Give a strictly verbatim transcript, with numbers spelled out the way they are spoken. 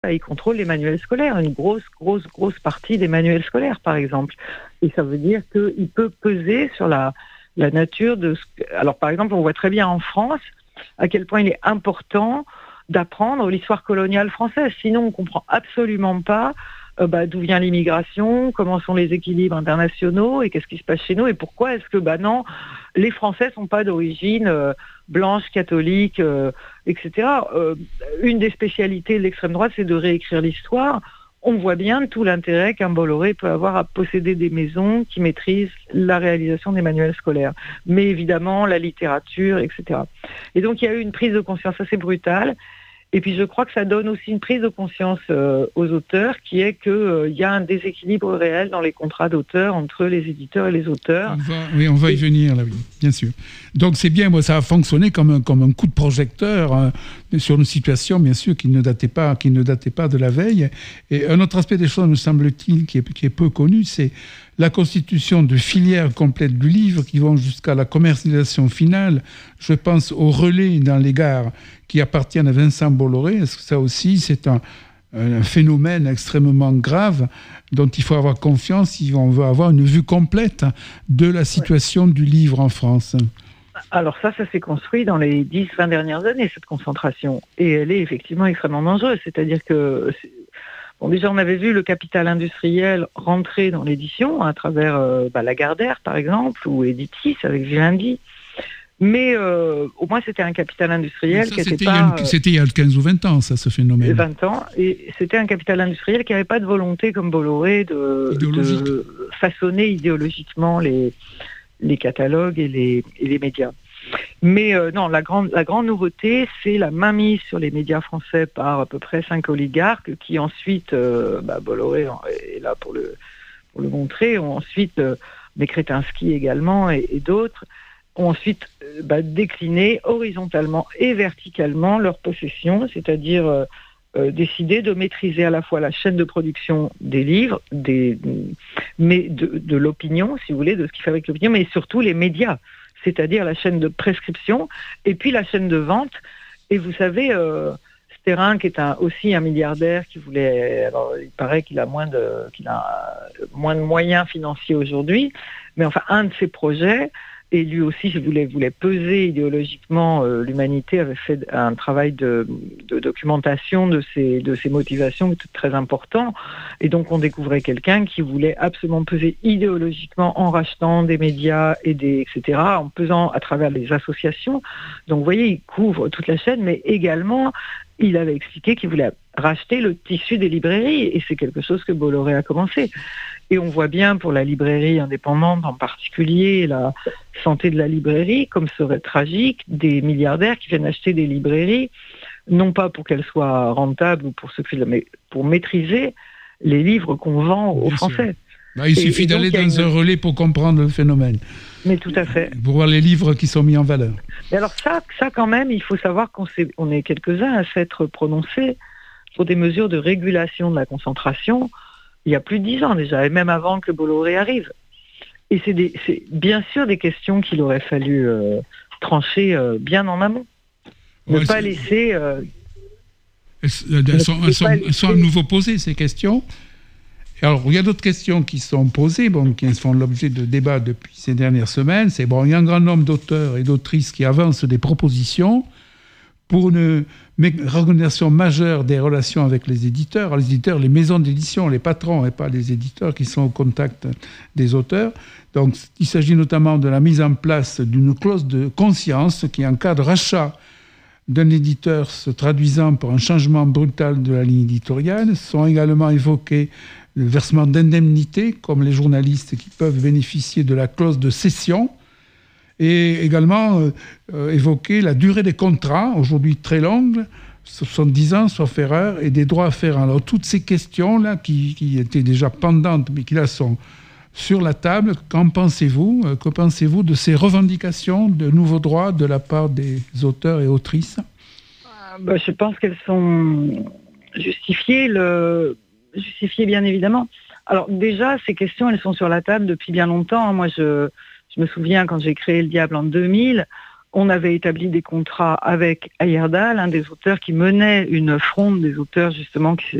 il contrôle les manuels scolaires, une grosse, grosse, grosse partie des manuels scolaires, par exemple. Et ça veut dire qu'il peut peser sur la, la nature de... Ce que... Alors, par exemple, on voit très bien en France à quel point il est important d'apprendre l'histoire coloniale française. Sinon, on ne comprend absolument pas euh, bah, d'où vient l'immigration, comment sont les équilibres internationaux et qu'est-ce qui se passe chez nous et pourquoi est-ce que, bah non, les Français ne sont pas d'origine euh, blanche, catholique, euh, et cetera. Euh, une des spécialités de l'extrême droite, c'est de réécrire l'histoire. On voit bien tout l'intérêt qu'un Bolloré peut avoir à posséder des maisons qui maîtrisent la réalisation des manuels scolaires. Mais évidemment, la littérature, et cetera. Et donc, il y a eu une prise de conscience assez brutale. Et puis, je crois que ça donne aussi une prise de conscience euh, aux auteurs, qui est qu'il euh, y a un déséquilibre réel dans les contrats d'auteurs entre les éditeurs et les auteurs. On va, oui, on va y venir, là, oui, bien sûr. Donc, c'est bien, moi, ça a fonctionné comme un, comme un coup de projecteur hein, sur une situation, bien sûr, qui ne datait pas, qui ne datait pas de la veille. Et un autre aspect des choses, me semble-t-il, qui est, qui est peu connu, c'est la constitution de filières complètes du livre qui vont jusqu'à la commercialisation finale. Je pense aux relais dans les gares qui appartiennent à Vincent Bolloré. Est-ce que ça aussi, c'est un, un phénomène extrêmement grave dont il faut avoir confiance si on veut avoir une vue complète de la situation ouais. du livre en France? Alors ça, ça s'est construit dans les dix vingt dernières années, cette concentration. Et elle est effectivement extrêmement dangereuse. C'est-à-dire que... Bon, déjà, on avait vu le capital industriel rentrer dans l'édition à travers euh, bah, Lagardère, par exemple, ou Editis avec Vivendi. Mais euh, au moins, c'était un capital industriel ça, qui c'était n'était pas... Une, c'était il y a quinze ou vingt ans, ça, ce phénomène. vingt ans. Et c'était un capital industriel qui n'avait pas de volonté, comme Bolloré, de, de façonner idéologiquement les, les catalogues et les, et les médias. Mais euh, non, la grande, la grande nouveauté, c'est la mainmise sur les médias français par à peu près cinq oligarques qui ensuite, euh, bah, Bolloré est là pour le, pour le montrer, ont ensuite, euh, mais Kretinsky également et, et d'autres, ont ensuite euh, bah, décliné horizontalement et verticalement leur possession, c'est-à-dire euh, euh, décider de maîtriser à la fois la chaîne de production des livres, des, mais de, de l'opinion, si vous voulez, de ce qui fabrique l'opinion, mais surtout les médias, c'est-à-dire la chaîne de prescription et puis la chaîne de vente. Et vous savez, euh, Sterrin, qui est un, aussi un milliardaire qui voulait... Alors, il paraît qu'il a moins de, qu'il a moins de moyens financiers aujourd'hui, mais enfin, un de ses projets, et lui aussi voulait, voulait peser idéologiquement, euh, l'humanité avait fait un travail de, de documentation de ses, de ses motivations très important, et donc on découvrait quelqu'un qui voulait absolument peser idéologiquement en rachetant des médias et des, et cetera, en pesant à travers les associations. Donc vous voyez, il couvre toute la chaîne, mais également, il avait expliqué qu'il voulait racheter le tissu des librairies, et c'est quelque chose que Bolloré a commencé. Et on voit bien pour la librairie indépendante en particulier, la santé de la librairie, comme serait tragique des milliardaires qui viennent acheter des librairies, non pas pour qu'elles soient rentables ou pour s'occuper, mais pour maîtriser les livres qu'on vend aux bien Français. Bah, il et, suffit et d'aller dans une... un relais pour comprendre le phénomène. Mais tout à fait. Pour voir les livres qui sont mis en valeur. Et alors ça, ça quand même, il faut savoir qu'on est, on est quelques-uns à s'être prononcés pour des mesures de régulation de la concentration il y a plus de dix ans déjà, et même avant que Bolloré arrive. Et c'est, des, c'est bien sûr des questions qu'il aurait fallu euh, trancher euh, bien en amont. Ne ouais, pas c'est... laisser... Euh, elles, elles, sont, elles, sont, elles sont à nouveau posées, ces questions. Et alors, il y a d'autres questions qui sont posées, bon, qui font l'objet de débats depuis ces dernières semaines. C'est bon, il y a un grand nombre d'auteurs et d'autrices qui avancent des propositions pour une organisation majeure des relations avec les éditeurs. Alors, les éditeurs, les maisons d'édition, les patrons et pas les éditeurs qui sont au contact des auteurs. Donc, il s'agit notamment de la mise en place d'une clause de conscience qui encadre rachat d'un éditeur se traduisant par un changement brutal de la ligne éditoriale. Sont également évoqués le versement d'indemnités, comme les journalistes qui peuvent bénéficier de la clause de cession, et également euh, euh, évoquer la durée des contrats, aujourd'hui très longue, soixante-dix ans, sauf erreur, et des droits afférents. Alors toutes ces questions-là, qui, qui étaient déjà pendantes, mais qui là sont sur la table, qu'en pensez-vous ? Que pensez-vous de ces revendications de nouveaux droits de la part des auteurs et autrices ? euh, bah, Je pense qu'elles sont justifiées, le... justifiées bien évidemment. Alors déjà, ces questions, elles sont sur la table depuis bien longtemps. Moi, je... Je me souviens, quand j'ai créé Le Diable en deux mille, on avait établi des contrats avec Heyerdahl, un des auteurs qui menait une fronde des auteurs justement qui